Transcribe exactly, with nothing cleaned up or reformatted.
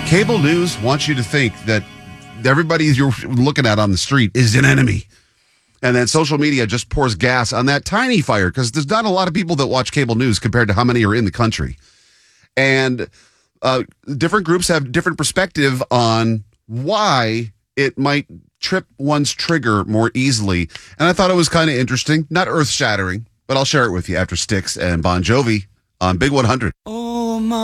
Cable news wants you to think that everybody you're looking at on the street is an enemy. And then social media just pours gas on that tiny fire because there's not a lot of people that watch cable news compared to how many are in the country. And uh, different groups have different perspective on why it might trip one's trigger more easily. And I thought it was kind of interesting, not earth-shattering, but I'll share it with you after Styx and Bon Jovi on Big one hundred. Oh, my.